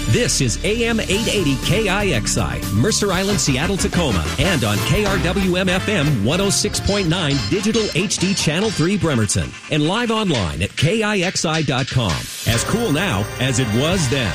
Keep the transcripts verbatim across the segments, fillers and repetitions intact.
This is A M eight eighty K I X I, Mercer Island, Seattle, Tacoma, and on K R W M F M one oh six point nine Digital H D Channel three Bremerton, and live online at K I X I dot com. As cool now as it was then.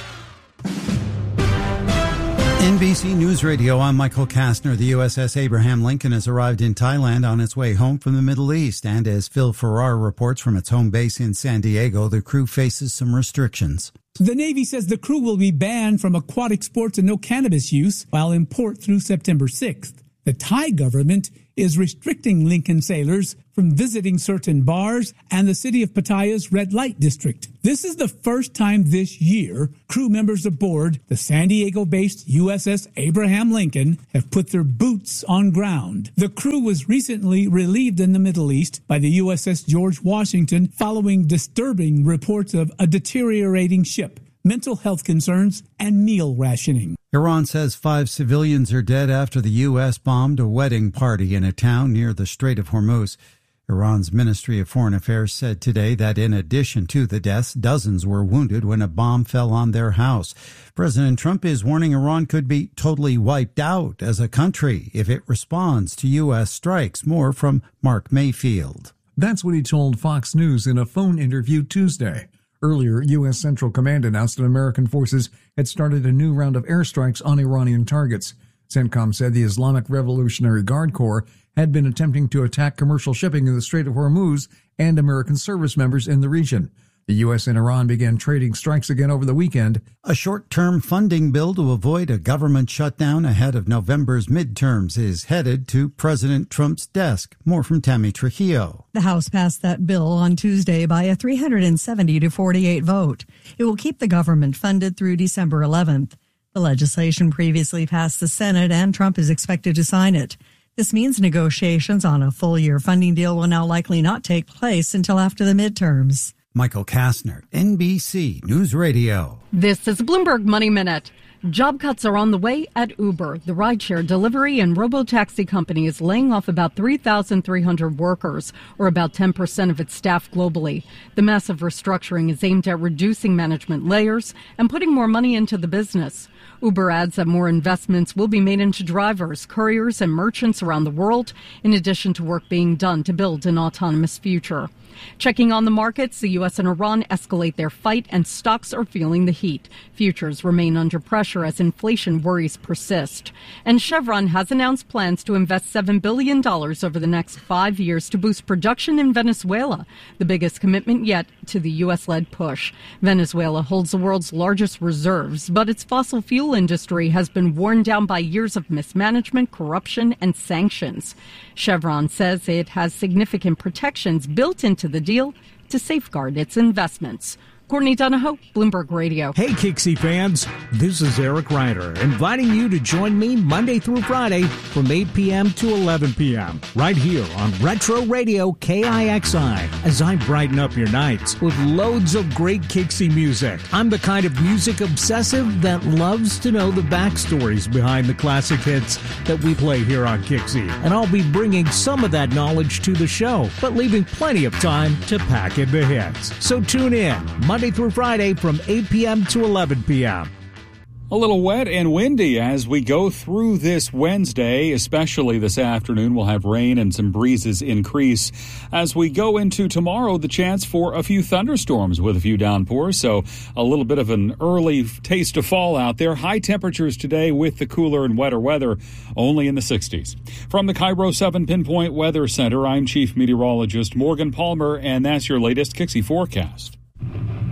N B C News Radio, I'm Michael Kastner. The U S S Abraham Lincoln has arrived in Thailand on its way home from the Middle East. And as Phil Farrar reports from its home base in San Diego, the crew faces some restrictions. The Navy says the crew will be banned from aquatic sports and no cannabis use while in port through September sixth. The Thai government is restricting Lincoln sailors from visiting certain bars and the city of Pattaya's red light district. This is the first time this year crew members aboard the San Diego-based U S S Abraham Lincoln have put their boots on ground. The crew was recently relieved in the Middle East by the U S S George Washington following disturbing reports of a deteriorating ship, mental health concerns, and meal rationing. Iran says five civilians are dead after the U S bombed a wedding party in a town near the Strait of Hormuz. Iran's Ministry of Foreign Affairs said today that in addition to the deaths, dozens were wounded when a bomb fell on their house. President Trump is warning Iran could be totally wiped out as a country if it responds to U S strikes. More from Mark Mayfield. That's what he told Fox News in a phone interview Tuesday. Earlier, U S. Central Command announced that American forces had started a new round of airstrikes on Iranian targets. CENTCOM said the Islamic Revolutionary Guard Corps had been attempting to attack commercial shipping in the Strait of Hormuz and American service members in the region. The U S and Iran began trading strikes again over the weekend. A short-term funding bill to avoid a government shutdown ahead of November's midterms is headed to President Trump's desk. More from Tammy Trujillo. The House passed that bill on Tuesday by a three hundred seventy to forty-eight vote. It will keep the government funded through December eleventh. The legislation previously passed the Senate, and Trump is expected to sign it. This means negotiations on a full-year funding deal will now likely not take place until after the midterms. Michael Kastner, N B C News Radio. This is Bloomberg Money Minute. Job cuts are on the way at Uber. The rideshare delivery and robo-taxi company is laying off about three thousand three hundred workers, or about ten percent of its staff globally. The massive restructuring is aimed at reducing management layers and putting more money into the business. Uber adds that more investments will be made into drivers, couriers, and merchants around the world, in addition to work being done to build an autonomous future. Checking on the markets, the U S and Iran escalate their fight, and stocks are feeling the heat. Futures remain under pressure as inflation worries persist. And Chevron has announced plans to invest seven billion dollars over the next five years to boost production in Venezuela, the biggest commitment yet to the U S-led push. Venezuela holds the world's largest reserves, but its fossil fuel industry has been worn down by years of mismanagement, corruption, and sanctions. Chevron says it has significant protections built into the deal to safeguard its investments. Courtney Donahoe, Bloomberg Radio. Hey, Kixie fans. This is Eric Ryder, inviting you to join me Monday through Friday from eight p.m. to eleven p.m. right here on Retro Radio K I X I as I brighten up your nights with loads of great Kixie music. I'm the kind of music obsessive that loves to know the backstories behind the classic hits that we play here on Kixie. And I'll be bringing some of that knowledge to the show, but leaving plenty of time to pack in the hits. So tune in Monday through Friday from eight p.m. to eleven p.m. A little wet and windy as we go through this Wednesday, especially this afternoon. We'll have rain and some breezes increase. As we go into tomorrow, the chance for a few thunderstorms with a few downpours. So a little bit of an early taste of fall out there. High temperatures today with the cooler and wetter weather only in the sixties. From the Cairo seven Pinpoint Weather Center, I'm Chief Meteorologist Morgan Palmer, and that's your latest Kixie forecast.